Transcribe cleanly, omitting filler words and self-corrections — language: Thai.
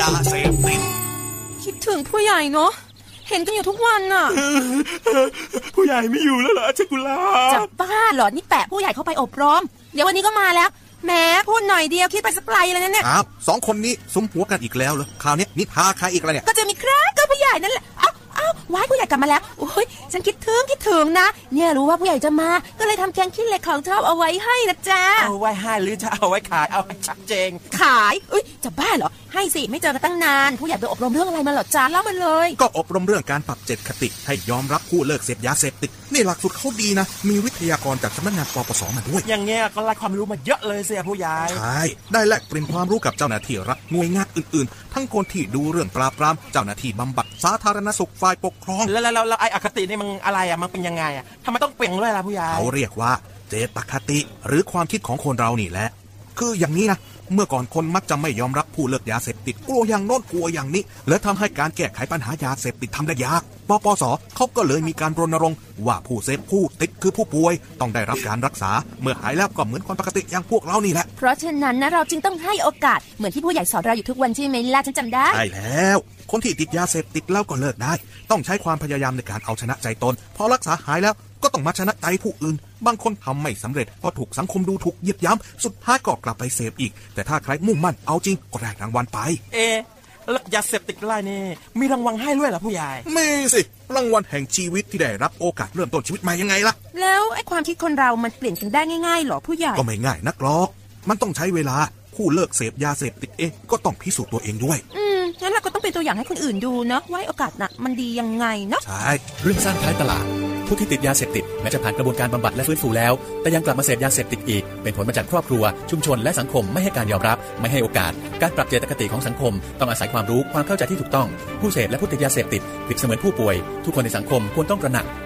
ยาเสพติดคิดถึงผู้ใหญ่เนาะเห็นกันอยู่ทุกวันน่ะผู้ใหญ่ไม่อยู่แล้วเหรอเชกุลาจะบ้าเหรอนี่แปะผู้ใหญ่เข้าไปอบรมเดี๋ยววันนี้ก็มาแล้วแม้พูดหน่อยเดียวคิดไปสักไกลเลยนะเนี่ยครับ2 คนนี้สมหัวกันอีกแล้วเหรอคราวนี้นิพาใครอีกแล้วเนี่ยก็จะมีครับก็ผู้ใหญ่นั่นแหละว้ายผู้ใหญ่กลับมาแล้วโอ้ยฉันคิดถึงนะเนี่ยรู้ว่าผู้ใหญ่จะมาก็เลยทำแกงขี้เหล็กของชอบเอาไว้ให้นะจ๊ะเอาไว้ให้หรือจะเอาไว้ขายเอาให้ชัดเจนขายจะบ้าเหรอให้สิไม่เจอกันตั้งนานผู้ใหญ่ไปอบรมเรื่องอะไรมาเหรอจ๊ะเล่ามาเลยก็อบรมเรื่องการปรับ7 คติให้ยอมรับผู้เลิกเสพยาเสพติดนี่หลักสูตรเขาดีนะมีวิทยากรจากสำนักงานปปสมาด้วยอย่างเงี้ยก็ได้ความรู้มาเยอะเลยเสียผู้ใหญ่ใช่ได้แลกเปลี่ยนความรู้กับเจ้าหน้าที่รัฐหน่วยงานอื่นๆทั้งคนที่ดูเรื่องปราบปรามเจ้าหน้าที่บำบัดสาธารณสุขฝ่ายปกครองแล้วไอ้อคตินี่มันอะไรอ่ะมันเป็นยังไงอ่ะทำไมต้องเปลี่ยนด้วยล่ะผู้ใหญ่เขาเรียกว่าเจตคติหรือความคิดของคนเรานี่แหละคืออย่างนี้นะเมื่อก่อนคนมักจะไม่ยอมรับผู้เลิกยาเสพติดกลัวอย่างโน้นกลัวอย่างนี้และทำให้การแก้ไขปัญหายาเสพติดทำได้ยากปปสเขาก็เลยมีการรณรงค์ว่าผู้เสพผู้ติดคือผู้ป่วยต้องได้รับการรักษาเมื่อหายแล้วก็เหมือนคนปกติอย่างพวกเรานี่แหละเพราะฉะนั้นนะเราจึงต้องให้โอกาสเหมือนที่ผู้ใหญ่สอนเราอยู่ทุกวันใช่ไหมล่ะฉันจำได้ใช่แล้วคนที่ติดยาเสพติดแล้วก็เลิกได้ต้องใช้ความพยายามในการเอาชนะใจตนพอรักษาหายแล้วก็ต้องมาชนะใจผู้อื่นบางคนทำไม่สำเร็จเพราะถูกสังคมดูถูกเหยียดหยามสุดท้ายก็กลับไปเสพอีกแต่ถ้าใครมุ่งมั่นเอาจริงก็ได้รางวัลไปแล้วยาเสพติดไล่นี่มีรางวัลให้ด้วยเหรอผู้ใหญ่มีสิรางวัลแห่งชีวิตที่ได้รับโอกาสเริ่มต้นชีวิตใหม่ยังไงล่ะแล้วไอ้ความคิดคนเรามันเปลี่ยนกันได้ง่ายๆหรอผู้ใหญ่ก็ไม่ง่ายนักหรอกมันต้องใช้เวลาผู้เลิกเสพยาเสพติดเองก็ต้องพิสูจน์ตัวเองด้วยงั้นเราก็ต้องเป็นตัวอย่างให้คนอื่นดูเนาะว่าโอกาสน่ะมันดียังไงเนาะใช่เรื่องสร้างท้ายตลาดผู้ที่ติดยาเสพติดแม้จะผ่านกระบวนการบำบัดและฟื้นฟูแล้วแต่ยังกลับมาเสพยาเสพติดอีกเป็นผลมาจากครอบครัวชุมชนและสังคมไม่ให้การยอมรับไม่ให้โอกาสการปรับเจตคติของสังคมต้องอาศัยความรู้ความเข้าใจที่ถูกต้องผู้เสพและผู้ติดยาเสพติดเปรียบเสมือนผู้ป่วยทุกคนในสังคมควรต้องตระหนัก